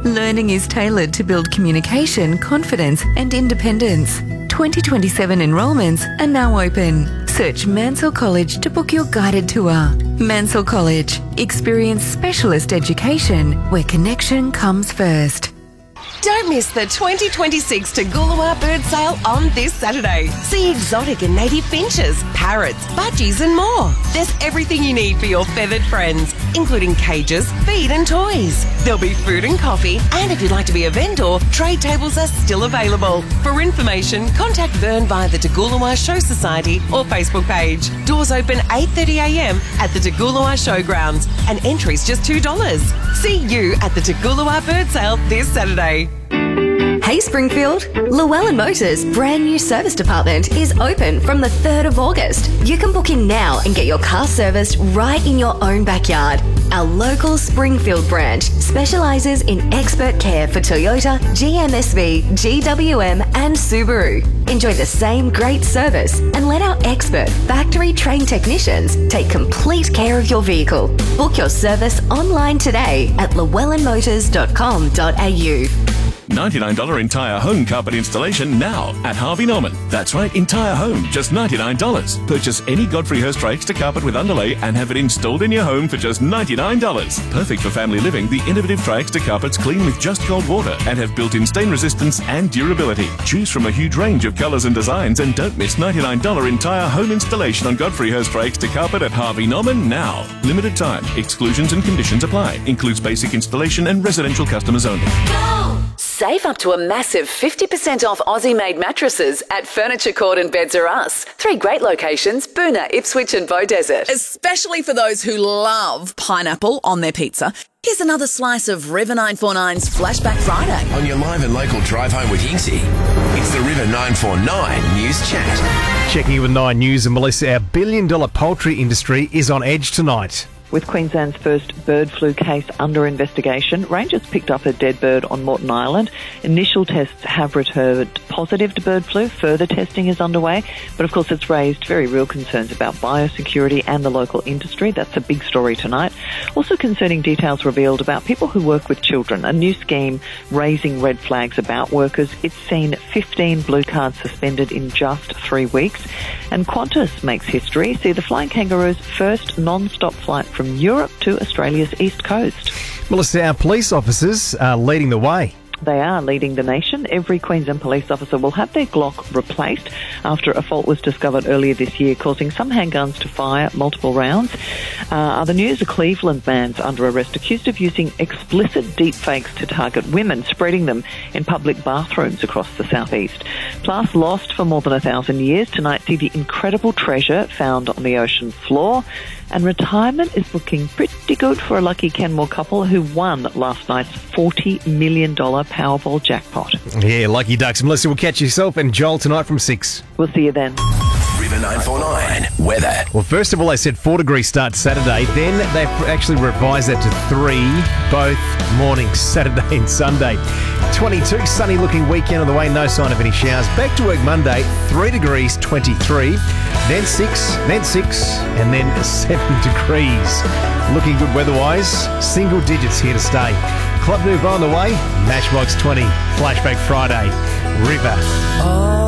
Learning is tailored to build communication, confidence and independence. 2027 enrolments are now open. Search Mansell College to book your guided tour. Mansell College. Experience specialist education where connection comes first. Don't miss the 2026 Toogoolawah Bird Sale on this Saturday. See exotic and native finches, parrots, budgies and more. There's everything you need for your feathered friends, including cages, feed and toys. There'll be food and coffee, and if you'd like to be a vendor, trade tables are still available. For information, contact Vern via the Toogoolawah Show Society or Facebook page. Doors open 8:30am at the Toogoolawah Showgrounds and entry's just $2. See you at the Toogoolawah Bird Sale this Saturday. Hey Springfield, Llewellyn Motors' brand new service department is open from the 3rd of August. You can book in now and get your car serviced right in your own backyard. Our local Springfield branch specialises in expert care for Toyota, GMSV, GWM and Subaru. Enjoy the same great service and let our expert factory-trained technicians take complete care of your vehicle. Book your service online today at llewellynmotors.com.au. $99 entire home carpet installation now at Harvey Norman. That's right, entire home, just $99. Purchase any Godfrey Hirst Rakes carpet with underlay and have it installed in your home for just $99. Perfect for family living, the innovative Triexta carpets clean with just cold water and have built-in stain resistance and durability. Choose from a huge range of colours and designs and don't miss $99 entire home installation on Godfrey Hirst Rakes carpet at Harvey Norman now. Limited time. Exclusions and conditions apply. Includes basic installation and residential customers only. Save up to a massive 50% off Aussie-made mattresses at Furniture Court and Beds R Us. 3 great locations, Boonah, Ipswich and Beaudesert. Especially for those who love pineapple on their pizza. Here's another slice of River 949's Flashback Friday. On your live and local drive home with Yinksy, it's the River 949 News Chat. Checking in with 9 News and Melissa, our billion-dollar poultry industry is on edge tonight. With Queensland's first bird flu case under investigation, rangers picked up a dead bird on Moreton Island. Initial tests have returned positive to bird flu. Further testing is underway. But of course, it's raised very real concerns about biosecurity and the local industry. That's a big story tonight. Also concerning details revealed about people who work with children. A new scheme raising red flags about workers. It's seen 15 blue cards suspended in just 3 weeks. And Qantas makes history. See the Flying Kangaroos' first non-stop flight from Europe to Australia's east coast. Melissa, our police officers are leading the way. They are leading the nation. Every Queensland police officer will have their Glock replaced after a fault was discovered earlier this year, causing some handguns to fire multiple rounds. Other news, a Cleveland man's under arrest, accused of using explicit deepfakes to target women, spreading them in public bathrooms across the southeast. Plus, lost for more than 1,000 years, tonight see the incredible treasure found on the ocean floor. And retirement is looking pretty good for a lucky Kenmore couple who won last night's $40 million Powerball jackpot. Yeah, lucky ducks. Melissa, we'll catch yourself and Joel tonight from 6. We'll see you then. River 949 weather. Well, first of all, they said 4 degrees start Saturday. Then they actually revised that to 3 both mornings, Saturday and Sunday. 22, sunny looking weekend on the way, no sign of any showers. Back to work Monday, 3 degrees, 23. Then 6, and then 7 degrees. Looking good weather-wise, single digits here to stay. Club Nouveau on the way, Matchbox 20, Flashback Friday, River.